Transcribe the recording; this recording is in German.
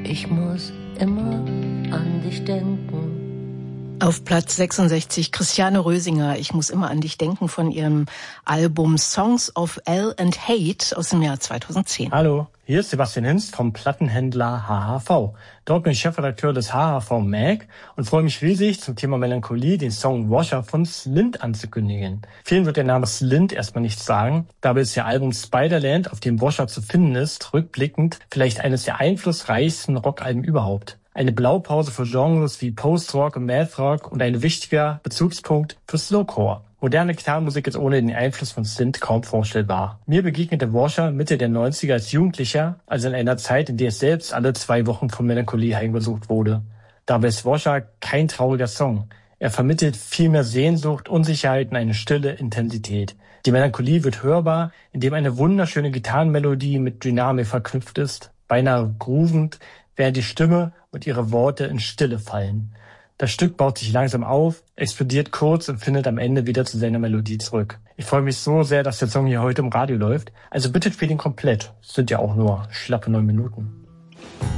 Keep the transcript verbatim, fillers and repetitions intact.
Ich muss immer an dich denken. Auf Platz sechsundsechzig Christiane Rösinger, ich muss immer an dich denken, von ihrem Album Songs of L and Hate aus dem Jahr zweitausendzehn. Hallo, hier ist Sebastian Hinz vom Plattenhändler H H V. Dort bin ich Chefredakteur des H H V Mag und freue mich riesig, zum Thema Melancholie den Song Washer von Slint anzukündigen. Vielen wird der Name Slint erstmal nichts sagen, dabei ist ihr Album Spiderland, auf dem Washer zu finden ist, rückblickend vielleicht eines der einflussreichsten Rockalben überhaupt. Eine Blaupause für Genres wie Post-Rock und Math-Rock und ein wichtiger Bezugspunkt für Slowcore. Moderne Gitarrenmusik ist ohne den Einfluss von Slint kaum vorstellbar. Mir begegnete Washer Mitte der neunziger als Jugendlicher, also in einer Zeit, in der es selbst alle zwei Wochen von Melancholie heimgesucht wurde. Dabei ist Washer kein trauriger Song. Er vermittelt vielmehr Sehnsucht, Unsicherheit und eine stille Intensität. Die Melancholie wird hörbar, indem eine wunderschöne Gitarrenmelodie mit Dynamik verknüpft ist, beinahe groovend, während die Stimme und ihre Worte in Stille fallen. Das Stück baut sich langsam auf, explodiert kurz und findet am Ende wieder zu seiner Melodie zurück. Ich freue mich so sehr, dass der Song hier heute im Radio läuft. Also bitte spielt ihn komplett. Es sind ja auch nur schlappe neun Minuten.